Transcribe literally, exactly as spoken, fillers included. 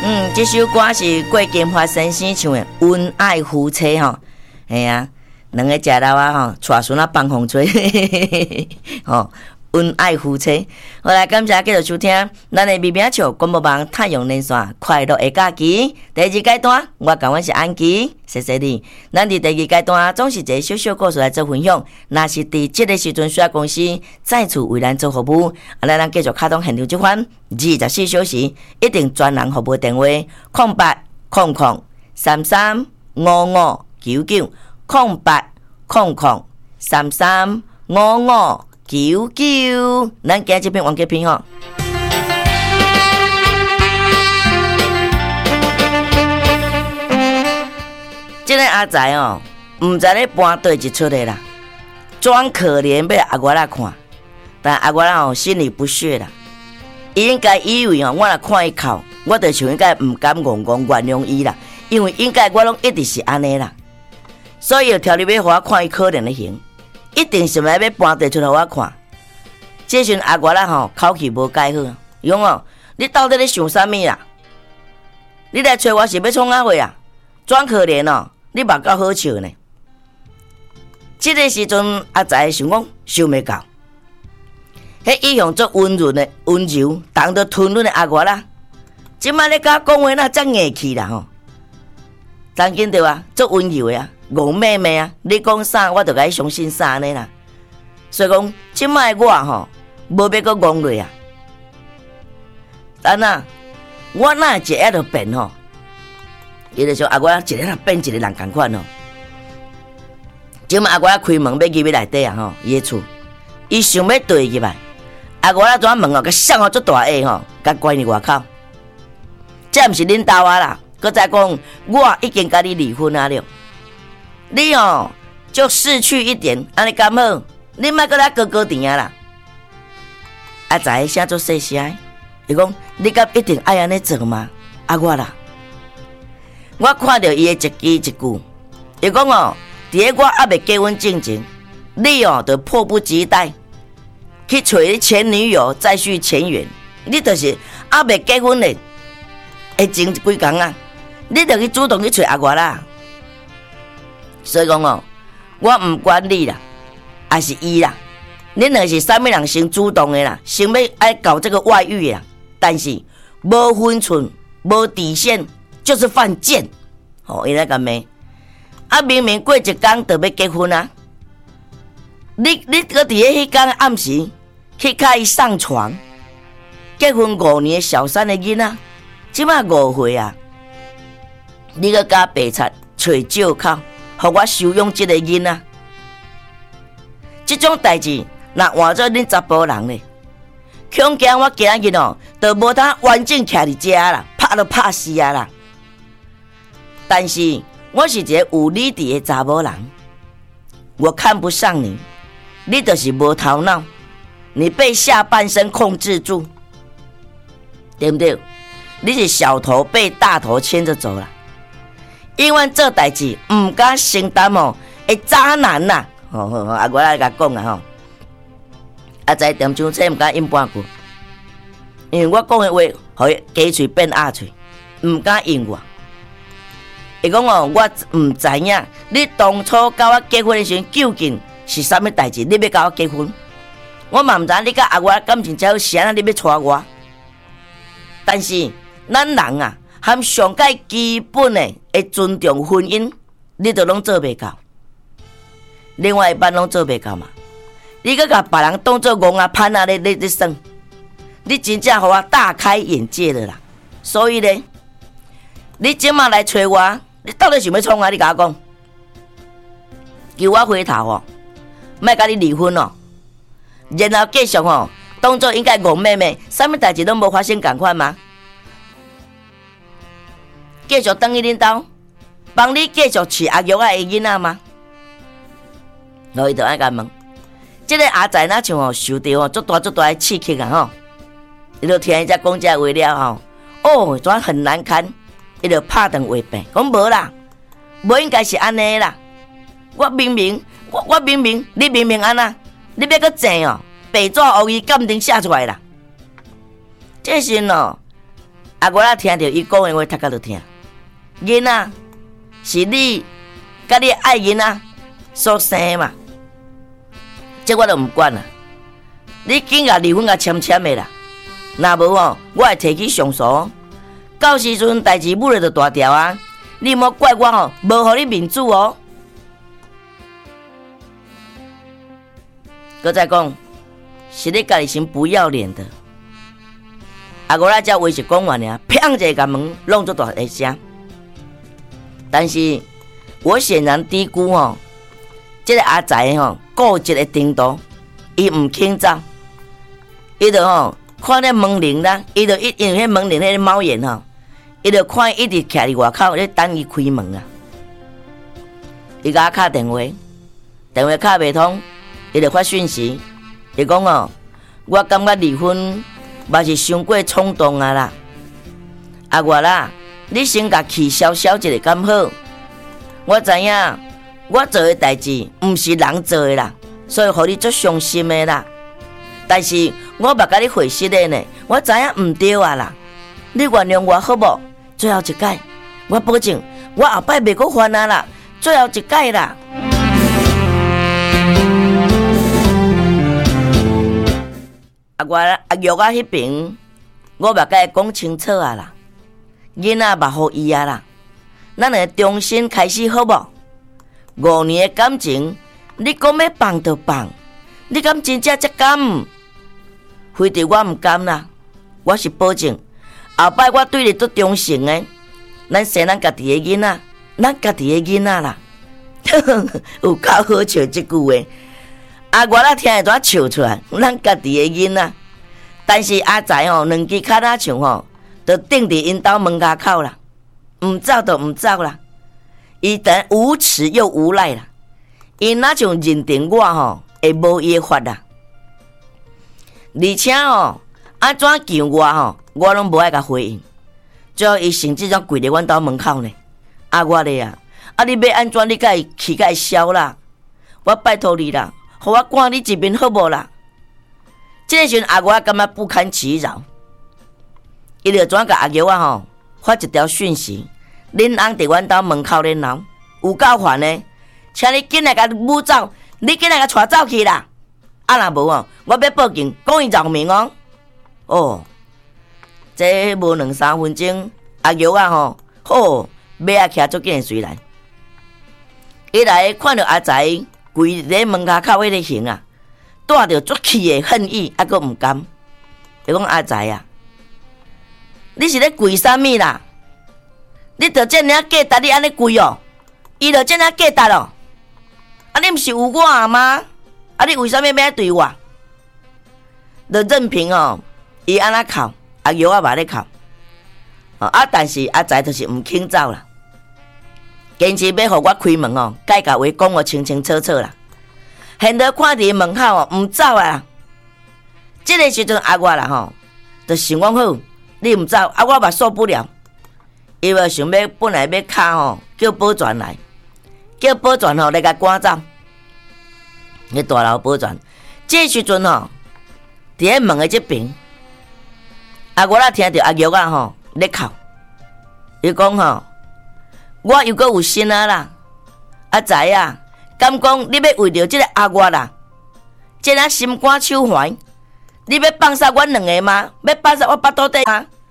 嗯，这首歌是郭金华先生唱的《恩爱夫妻》吼，哎呀，两个食老啊吼，带孙啊放风吹，吼。恩爱夫妻，好来感谢继续收听咱的微名笑广播网太阳连线快乐的假期第二阶段，我讲我是安琪，谢谢你。咱伫第二阶段总是一个小小故事来做分享，若是伫这个时阵需要公司再次为咱做服务，啊，咱继续开通现场这款二十四小时一定专人服务电话：空八空空三三五五九九空八空空三三五五。九九，咱今这篇王家篇吼。这个阿仔哦，唔知咧搬对一出的啦，装可怜被阿我来看，但阿我啦哦心里不屑啦。伊应该以为哦，我来看伊哭，我就像应该唔敢戆戆原谅伊啦，因为应该我拢一直是安尼啦，所以要挑你要互我看伊可怜的形。一定是来要搬地出来我看，这阵阿我啦吼口气无改好，用哦，你到底咧想啥物啦？你来找我是要创啥话啊？装可怜哦，你目够好笑呢？这个时阵阿仔想讲想袂到，迄一向做温润的温柔，当着吞润的阿我啦，即摆咧甲讲话那遮硬气啦吼，当紧对啊，做温柔的啊。戆妹妹啊！你讲啥，我就该相信啥呢啦。所以讲，即摆我吼，无要搁戆落啊。但啊，我哪一下就变吼？伊就说啊，我一个人变一个人共款吼。即摆啊，我开门要入去内底啊吼，伊个厝，伊想要对入来，啊，我啦转门哦，甲响哦足大下吼，甲关伫外口。这毋是恁兜啊啦，搁再讲，我已经甲你离婚啊了。你哦，就逝去一点，安尼敢好？你莫搁来高高甜啊啦！啊，仔写做细声，伊讲你敢一定爱安尼做吗？啊我啦，我看到伊的一字一句，伊讲哦，伫个我还未结婚之前，你哦就迫不及待去找你前女友再续前缘，你就是还未结婚嘞，会前几工啊，你就去主动去找阿我啦。所以讲哦，我唔管你啦，还是伊啦，恁若是啥物人先主动的啦，想要爱搞这个外遇啦，但是无分寸、无底线，就是犯贱。哦，伊来干咩？啊，明明过一天就要结婚啊，你你搁伫咧迄天暗时去甲伊上床，结婚五年小三的囡仔，即摆误会啊，你搁甲白贼找借口。互我收养这个囡仔，这种代志若换做恁查甫人咧，恐惊我今日哦，就无通完整徛伫遮啦，拍都拍死啊啦！但是我是一个有理智的查某人，我看不上你，你就是无头脑，你被下半身控制住，对不对？你是小头被大头牵着走了。因为做代志唔敢承担哦，会渣男呐、啊！吼吼吼，啊，我来甲讲啊吼，啊，在点钟车唔敢应半句，因为我讲的话，互伊鸡喙变鸭喙，唔敢应我。伊讲哦，我唔知影你当初甲我结婚的时候究竟是啥物代志，你要甲我结婚？我嘛唔知你甲阿我感情才是安怎，你要娶我？但是咱人啊。含上界基本的会尊重婚姻，你都拢做袂到，另外一半拢做袂到嘛？你搁甲别人当做戆啊潘啊咧咧咧算，你真正互我大开眼界了啦！所以咧，你即马来找我，你到底想要创啊？你甲我讲，叫我回头哦，莫甲你离婚哦，然后继续哦，当做应该戆妹妹，啥物代志拢无发生共款吗？继续等去恁兜，帮你继续饲阿玉仔的囡仔吗？然后伊就爱甲问，这个阿仔哪像哦受到哦足大足大的刺激啊吼！伊就听伊只讲这话了吼，哦，怎很难堪，伊就拍断话柄，讲无啦，无应该是安尼啦。我明明，我我明明，你明明安那，你要搁整哦，白纸黑字感情写出来啦。这是哦。 阿我仔听到伊讲的话，读甲就听。囡仔是你甲你爱囡仔所生嘛，这我都唔管啦。你紧甲离婚甲签签的啦，若无哦，我会提起上诉。到时阵代志母了就大条啊！你莫怪我哦，无互你面子哦。搁再讲，是你家己先不要脸的。阿我仔只话是讲完尔，砰一下甲门弄做大一声。但是我显然低估哦，这个阿仔吼固执的程度，伊唔肯走，伊就吼看咧门铃啦，伊就一因为迄门铃迄个猫眼吼。伊就看伊一直徛伫外口咧等伊开门啊！伊甲我敲电话，电话敲袂通，伊就发讯息，伊讲哦，我感觉离婚嘛是伤过冲动啊啦！啊我啦，你先甲气消消一下敢好？我知影我做的代志毋是人做的啦，所以互你足伤心的啦。但是我捌甲你回息的呢，我知影毋对啊啦，你原谅我好无？最后一改，我保证，我后摆袂阁犯啊啦！最后一改啦。啊，我阿玉啊迄边，我捌甲伊讲清楚啊啦，囡仔嘛互伊啊啦，咱来重新开始好无？五年的感情，你讲要放就放，你敢真正才甘？非得我毋甘啦，我是保证。后摆我对你足忠诚的，咱生咱家己的囡仔，咱家己的囡仔啦，有够好笑这句话。阿我啦听会怎笑出来？咱家己的囡仔，但是阿仔吼，两只脚仔像吼，就顶伫因兜门口口啦，唔走就唔走啦。伊等无耻又无赖啦，伊哪像认定我吼会无伊的法啦？而且吼，安怎救我吼？我拢无爱甲回应，最后伊甚至怎跪伫阮兜门口呢？啊我咧啊，啊你要安怎？你甲伊气甲伊消啦？我拜托你啦，互我赶你一面好无啦？这个时阵阿我感觉不堪其扰，伊就怎甲阿玉啊吼发一条讯息：恁翁伫阮兜门口咧闹，有够烦呢，请你紧来甲母走，你紧来甲带走去啦！啊若无哦，我要报警，讲伊扰民哦。哦。这无两三分钟，阿玉啊吼，好，马啊徛足紧随来。伊来看到阿仔跪伫门口口迄个形啊，带着足气的恨意，还阁毋甘。伊讲阿仔啊，你是咧跪啥物啦？你着这样价值，你安尼跪哦？伊着这样价值哦？啊，你毋是有我吗？啊，你为啥物要对我？着任凭哦，伊安那哭。阿玉啊，嘛咧哭，啊！但是阿仔就是毋肯走啦，坚持要互我开门哦，该甲话讲我清清楚楚啦。现在看伫门口哦，毋走啊！这个时阵阿我啦吼，就想讲好，你毋走，啊我嘛受不了。伊就想要本来要敲吼，叫保全来，叫保全吼来甲赶走。迄大楼保全，这时阵吼，伫咧门的这边。啊！我啦听到阿玉啊吼咧哭，伊讲吼，我又阁有心啊啦，阿仔啊，敢讲你要为着这个阿我啦，这样心肝手环，你要放杀阮两个吗？要放杀我巴肚底吗？